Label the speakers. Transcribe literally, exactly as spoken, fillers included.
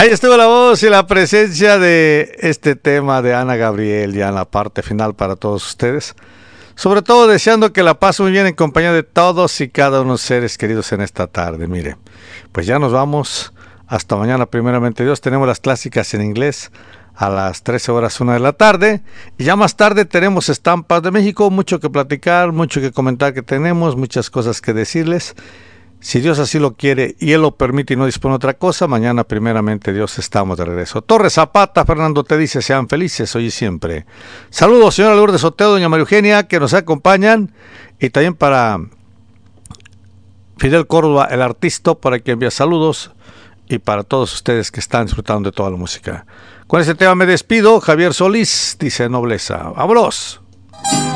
Speaker 1: Ahí estuvo la voz y la presencia de este tema de Ana Gabriel, ya en la parte final para todos ustedes. Sobre todo deseando que la pasen muy bien en compañía de todos y cada uno de los seres queridos en esta tarde. Mire, pues ya nos vamos. Hasta mañana, primeramente Dios. Tenemos las clásicas en inglés a las trece horas una de la tarde. Y ya más tarde tenemos Estampas de México. Mucho que platicar, mucho que comentar que tenemos, muchas cosas que decirles. Si Dios así lo quiere y Él lo permite y no dispone otra cosa, mañana primeramente Dios estamos de regreso. Torres Zapata, Fernando te dice, sean felices hoy y siempre. Saludos, señora Lourdes Sotelo, doña María Eugenia, que nos acompañan. Y también para Fidel Córdoba, el artista, para que envíe saludos. Y para todos ustedes que están disfrutando de toda la música. Con este tema me despido. Javier Solís dice Nobleza. ¡Vámonos!